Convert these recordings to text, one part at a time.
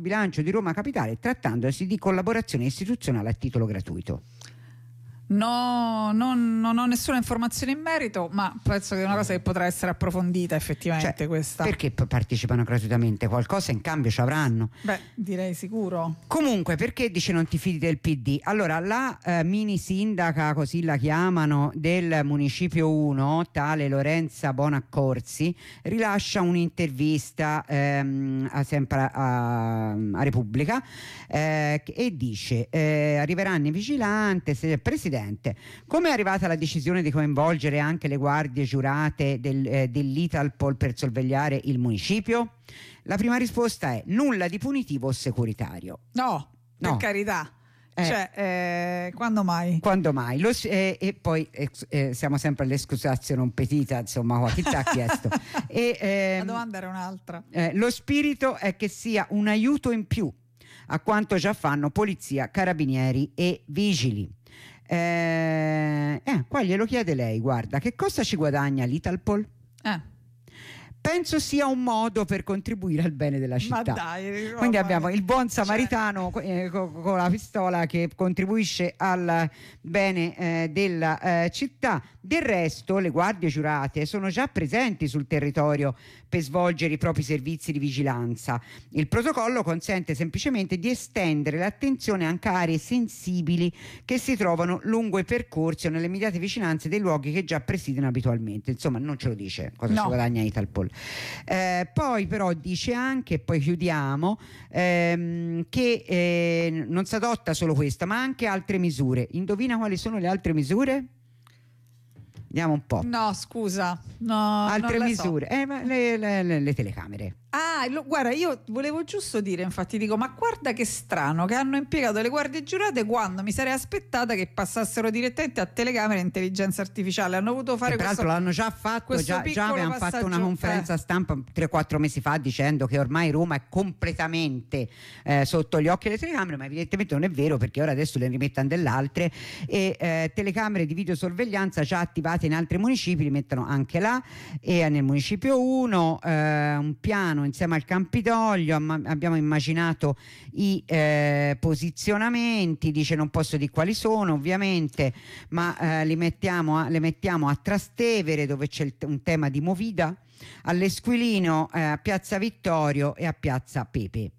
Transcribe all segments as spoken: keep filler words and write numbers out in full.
bilancio di Roma Capitale, trattandosi di collaborazione istituzionale a titolo gratuito. No, non, non ho nessuna informazione in merito, ma penso che è una cosa che potrà essere approfondita effettivamente, cioè, questa. Perché partecipano gratuitamente? Qualcosa in cambio ci avranno? Beh, direi sicuro. Comunque, perché dice non ti fidi del P D? Allora, la eh, mini sindaca, così la chiamano, del Municipio uno, tale Lorenza Bonaccorsi, rilascia un'intervista ehm, a, sempre a, a Repubblica eh, e dice eh, arriveranno i vigilanti, se il Presidente, come è arrivata la decisione di coinvolgere anche le guardie giurate del, eh, dell'Italpol per sorvegliare il municipio? La prima risposta è nulla di punitivo o securitario. No, per no. carità. Eh, cioè, eh, quando mai? Quando mai? Lo, eh, e poi eh, siamo sempre all'escusatio non petita, insomma, chi ti ha chiesto? E, ehm, la domanda era un'altra. Eh, lo spirito è che sia un aiuto in più a quanto già fanno polizia, carabinieri e vigili. Eh, eh, qua glielo chiede lei, guarda, che cosa ci guadagna l'Italpol? Eh. Penso sia un modo per contribuire al bene della città. Ma dai, quindi abbiamo male. il buon samaritano cioè. eh, con, con la pistola che contribuisce al bene eh, della eh, città. Del resto le guardie giurate sono già presenti sul territorio per svolgere i propri servizi di vigilanza. Il protocollo consente semplicemente di estendere l'attenzione anche a aree sensibili che si trovano lungo i percorsi o nelle immediate vicinanze dei luoghi che già presidiano abitualmente. Insomma, non ce lo dice cosa no. si guadagna Italpol. Eh, poi però dice anche, poi chiudiamo, ehm, che eh, non si adotta solo questa ma anche altre misure. Indovina quali sono le altre misure? Vediamo un po'. No, scusa, no, altre non le misure so. eh, ma le, le, le, le telecamere. Ah, lo, guarda, io volevo giusto dire, infatti dico, ma guarda che strano che hanno impiegato le guardie giurate quando mi sarei aspettata che passassero direttamente a telecamere e intelligenza artificiale. Hanno voluto fare che peraltro questo, l'hanno già fatto, già, già avevano fatto una conferenza eh. stampa tre quattro mesi fa dicendo che ormai Roma è completamente eh, sotto gli occhi delle telecamere, ma evidentemente non è vero, perché ora adesso le rimettono delle altre e eh, telecamere di videosorveglianza già attivate in altri municipi, li mettono anche là, e nel Municipio uno eh, un piano insieme al Campidoglio, abbiamo immaginato i eh, posizionamenti, dice non posso dire quali sono ovviamente, ma eh, li mettiamo a, le mettiamo a Trastevere, dove c'è il, un tema di movida, all'Esquilino, eh, a Piazza Vittorio e a Piazza Pepe.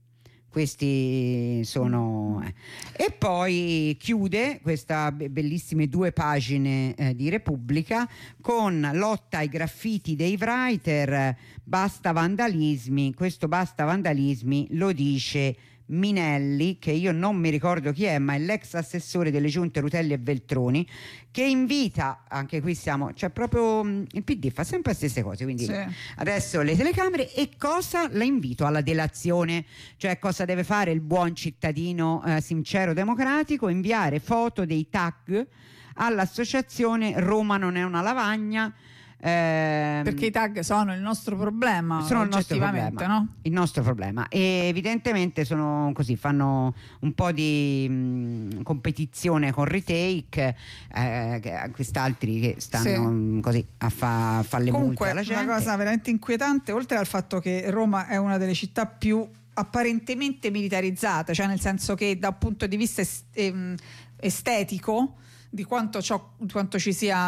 Questi sono eh. E poi chiude questa bellissime due pagine eh, di Repubblica con lotta ai graffiti dei writer, basta vandalismi. Questo basta vandalismi lo dice Minelli, che io non mi ricordo chi è, ma è l'ex assessore delle giunte Rutelli e Veltroni, che invita, anche qui siamo, cioè proprio il P D fa sempre le stesse cose, quindi sì. Adesso le telecamere. E cosa? La invito alla delazione, cioè cosa deve fare il buon cittadino eh, sincero democratico? Inviare foto dei tag all'associazione Roma non è una lavagna. Eh, perché i tag sono il nostro problema, sono il nostro problema, no? il nostro problema, e evidentemente sono così, fanno un po' di mh, competizione con Retake, eh, quest'altri che stanno sì. così a fa, fare le Comunque, multe alla gente. Una cosa veramente inquietante, oltre al fatto che Roma è una delle città più apparentemente militarizzate, cioè nel senso che da un punto di vista est- ehm, estetico di quanto, ciò, quanto ci sia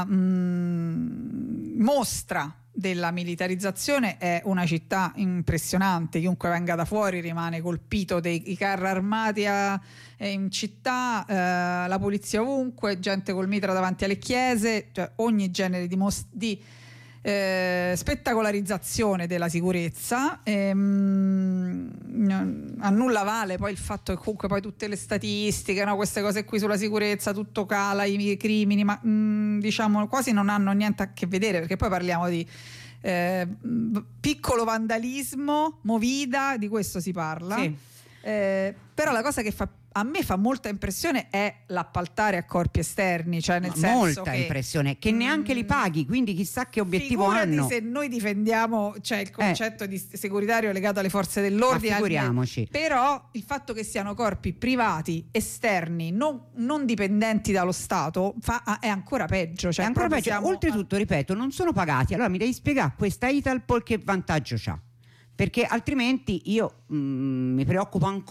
mh, mostra della militarizzazione, è una città impressionante. Chiunque venga da fuori rimane colpito dei carri armati a, in città, eh, la polizia ovunque, gente col mitra davanti alle chiese, cioè ogni genere di, mos- di eh, spettacolarizzazione della sicurezza. Ehm, a nulla vale poi il fatto che comunque poi tutte le statistiche, no, queste cose qui sulla sicurezza, tutto cala, i crimini, ma mh, diciamo quasi non hanno niente a che vedere, perché poi parliamo di eh, piccolo vandalismo, movida, di questo si parla. Sì. Eh, però la cosa che fa, a me fa molta impressione è l'appaltare a corpi esterni, cioè nel senso molta che, impressione che neanche li paghi, quindi chissà che obiettivo figurati hanno. Se noi difendiamo, cioè il concetto eh. di securitario legato alle forze dell'ordine, ma figuriamoci. Però il fatto che siano corpi privati esterni, non, non dipendenti dallo Stato, fa, è ancora peggio, cioè è ancora peggio. Siamo... oltretutto ripeto, non sono pagati. Allora mi devi spiegare questa Italpol che vantaggio c'ha, perché altrimenti io mh, mi preoccupo ancora